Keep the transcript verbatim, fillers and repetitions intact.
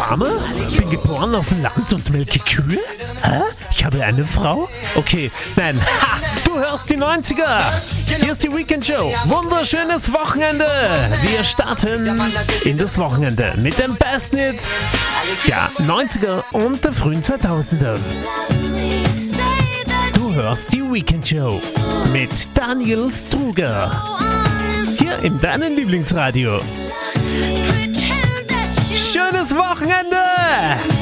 Farmer? Bin geboren auf dem Land und melke Kühe? Hä? Ich habe eine Frau? Okay, nein. Ha! Du hörst die neunziger. Hier ist die Weekend Show. Wunderschönes Wochenende. Wir starten in das Wochenende mit den besten Hits der neunziger und der frühen zweitausender. Du hörst die Weekend Show mit Daniel Struger. Hier in deinem Lieblingsradio. Schönes Wochenende!